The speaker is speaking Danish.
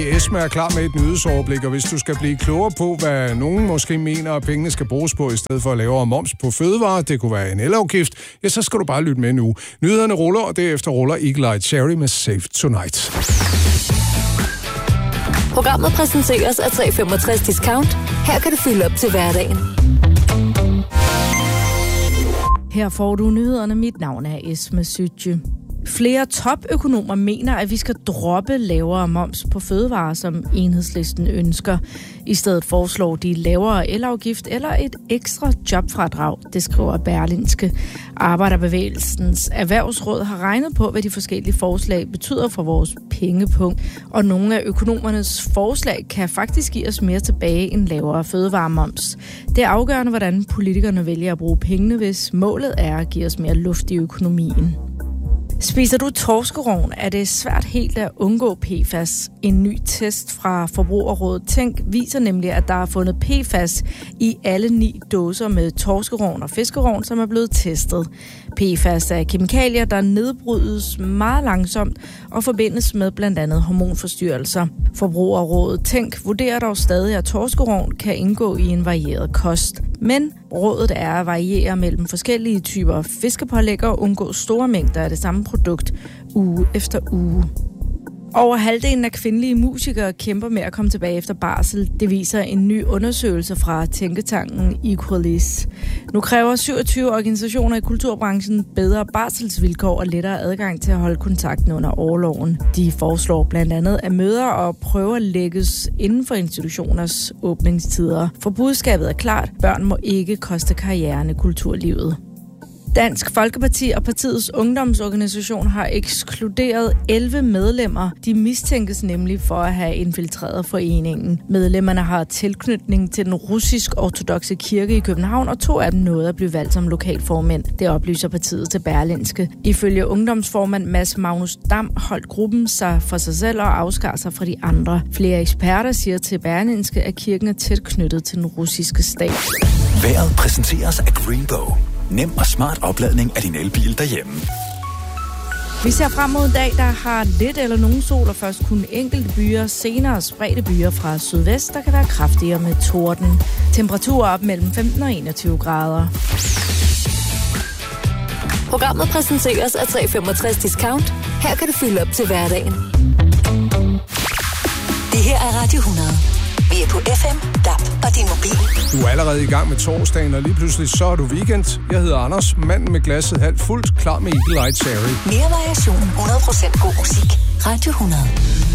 Esma er klar med et nyhedsoverblik, og hvis du skal blive klogere på, hvad nogen måske mener, at pengene skal bruges på, i stedet for at lave moms på fødevarer, det kunne være en elafgift, ja, så skal du bare lytte med nu. Nyhederne ruller, og derefter ruller Eagle Eye Cherry med Save Tonight. Programmet præsenteres af 365 Discount. Her kan du fylde op til hverdagen. Her får du nyhederne. Mit navn er Esma Sytje. Flere topøkonomer mener, at vi skal droppe lavere moms på fødevarer, som Enhedslisten ønsker. I stedet foreslår de lavere elafgift eller et ekstra jobfradrag, det skriver Berlingske. Arbejderbevægelsens Erhvervsråd har regnet på, hvad de forskellige forslag betyder for vores pengepunkt. Og nogle af økonomernes forslag kan faktisk give os mere tilbage end lavere fødevaremoms. Det er afgørende, hvordan politikerne vælger at bruge pengene, hvis målet er at give os mere luft i økonomien. Spiser du torskerogn, er det svært helt at undgå PFAS. En ny test fra Forbrugerrådet Tænk viser nemlig, at der er fundet PFAS i alle 9 dåser med torskerogn og fiskerogn, som er blevet testet. PFAS er kemikalier, der nedbrydes meget langsomt og forbindes med blandt andet hormonforstyrrelser. Forbrugerrådet Tænk vurderer dog stadig, at torskerogn kan indgå i en varieret kost. Men rådet er at variere mellem forskellige typer fiskepålæg og undgå store mængder af det samme produkt uge efter uge. Over halvdelen af kvindelige musikere kæmper med at komme tilbage efter barsel. Det viser en ny undersøgelse fra tænketanken Equalis. Nu kræver 27 organisationer i kulturbranchen bedre barselsvilkår og lettere adgang til at holde kontakten under orloven. De foreslår blandt andet, at møder og prøver lægges inden for institutioners åbningstider. For budskabet er klart: børn må ikke koste karrieren i kulturlivet. Dansk Folkeparti og partiets ungdomsorganisation har ekskluderet 11 medlemmer. De mistænkes nemlig for at have infiltreret foreningen. Medlemmerne har tilknytning til den russisk-ortodokse kirke i København, og 2 af dem nåede at blive valgt som lokalformænd. Det oplyser partiet til Berlingske. Ifølge ungdomsformand Mads Magnus Dam holdt gruppen sig for sig selv og afskar sig fra de andre. Flere eksperter siger til Berlingske, at kirken er tæt knyttet til den russiske stat. Vejret præsenteres af Greenbow. Nem og smart opladning af din elbil derhjemme. Vi ser frem mod en dag, der har lidt eller nogen sol, og først kun enkelte byer, senere spredte byer fra sydvest, der kan være kraftigere med torden. Temperaturer op mellem 15 og 21 grader. Programmet præsenteres af 365 Discount. Her kan du fylde op til hverdagen. Det her er Radio 100. Vi er på FM, DAB og din mobil. Du er allerede i gang med torsdagen, og lige pludselig så er du weekend. Jeg hedder Anders, manden med glasset halvt fuldt, klar med Eagle Eye Cherry. Mere variation, 100% god musik. Radio 100.